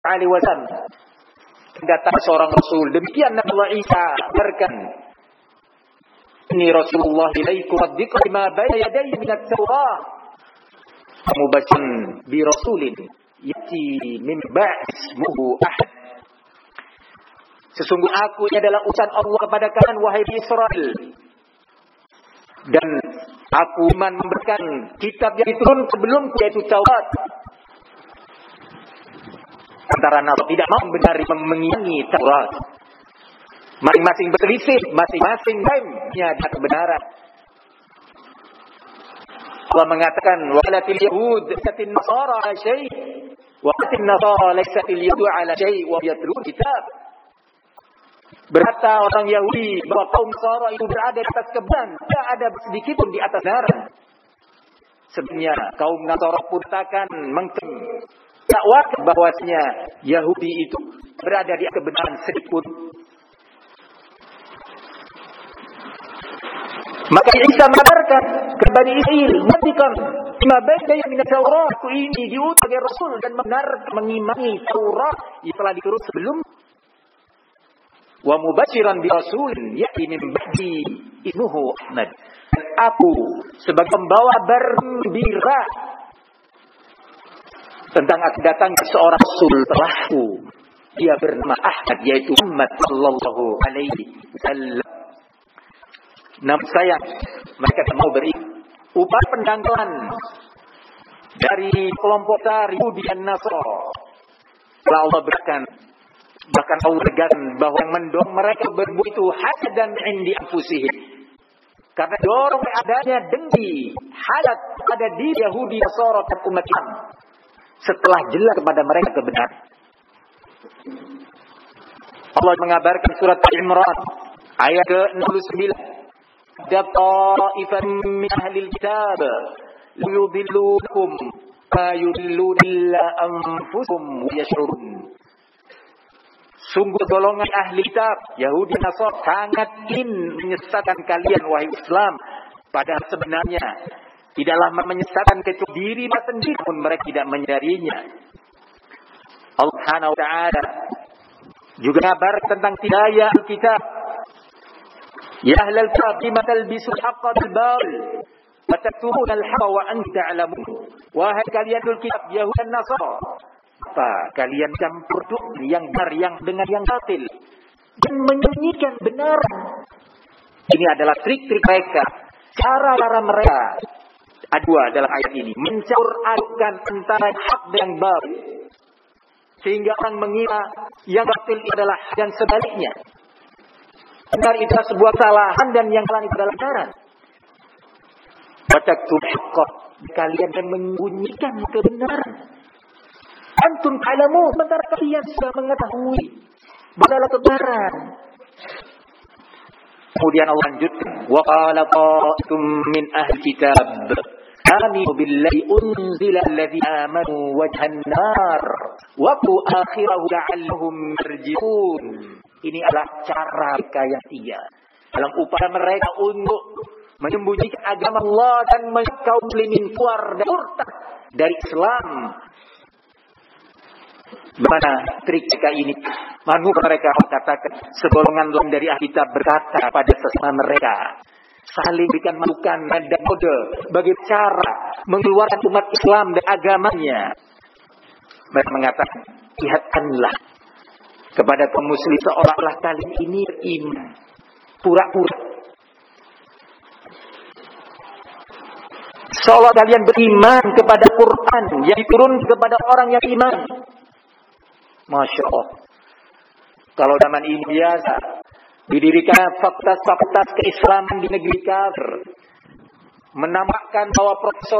alaihi wasallam datang seorang rasul. Demikian Nabi Isa berkan, "Ini Rasulullah ilaikum musaddiqan lima baina yadayhi min at-Taurah mubashiran bi rasulin yati min ba'di ismuhu Ahad." Sesungguhnya aku ini adalah utusan Allah kepada kalian wahai Israel, dan aku memberikan kitab yang diturun sebelum yaitu Taurat. Antara Nasrani tidak mau membenari mengimani Taurat. Masing-masing berselisih, masing-masing klaimnya ada kebenaran. Allah mengatakan, "Walatil yahud laysat nasara ala syai' wa latil nasara laysat al-yahud ala syai' wa yatlun kitab." Berkata orang Yahudi bahwa kaum Nasara itu berada di atas kebenaran, tidak ada sedikit pun di atas kebenaran. Sebenarnya kaum Nasara pun takkan mengklaim dakwah bahwasanya Yahudi itu berada di kebenaran sedikit pun. Maka Isa mengabarkan kepada Israel, "Matikan lima baina min Taurat." Aku ini diutus sebagai rasul dan benar mengimani Taurat yang telah diturun sebelum. Wa mubashiran bi rasulin ya'ti min ba'di ismuhu Ahmad. Dan aku sebagai pembawa bergembira tentang akan datang seorang rasul setelahku. Dia bernama Ahmad, yaitu Muhammad sallallahu alaihi wasallam. Namun sayang, mereka tidak mau beri upah pendangkalan dari kelompok Yahudi dan Nasara. Setelah Allah berikan, bahkan Allah berkata bahwa yang mendorong mereka berbuat itu hasadan indi anfusihim, karena dorong adanya dengki hadat pada diri Yahudi Nasara dan umat Islam setelah jelas kepada mereka kebenaran. Allah mengabarkan surat Al-Imran ayat ke-69, "Ta'ifan min ahlil kitab yudillukum ma yudilluna illa anfusahum wa yash'urun." Sungguh golongan ahli kitab Yahudi Nasara sangat ingin menyesatkan kalian wahai Islam, padahal sebenarnya tidaklah menyesatkan kecuali diri mereka sendiri pun mereka tidak menyadarinya. Allah Subhanahu wa taala juga kabar tentang hidayah kitab. "Ya ahlal kitab lima talbisul haqqa bil batil wa taktumuna al-haqqa wa antum ta'lamun." Wahai kalian ahli kitab Yahudi dan Nasara, apa kalian campur yang benar yang dengan yang batil dan menyembunyikan benar? Ini adalah trik-trik mereka, cara-cara mereka. Dua dalam ayat ini, mencampur adukan antara hak dan batil, sehingga orang mengira yang batil adalah hak dan sebaliknya. Benar itu adalah sebuah kesalahan dan yang salah itu adalah kebenaran. Wataktum haqqa, kalian akan menyembunyikan kebenaran. Antum ta'lamun, sementara kalian sudah mengetahui bahwa kebenaran. Kemudian Allah lanjutkan, "Wa qala qa'itum min ahli kitab aminu billahi unzila alladhi amanu wajhan nar wa qu akhirahu la'allahum yarji'un." Ini adalah cara mereka yang tiga dalam upaya mereka untuk menyembunyikan agama Allah dan kaum muslimin keluar dan murtad dari Islam. Bagaimana trik mereka ini? Mereka katakan, segolongan dari ahli kitab berkata pada sesama mereka, saling berikan masukan dan kode bagi cara mengeluarkan umat Islam dan agamanya. Mereka mengatakan, lihatkanlah kepada kaum muslim seolah-olah kalian ini beriman, pura-pura. Seolah kalian beriman kepada Quran yang diturun kepada orang yang iman. Masya Allah. Kalau zaman ini biasa didirikan fakultas keislaman di negeri kafir, menampakkan bahwa profesor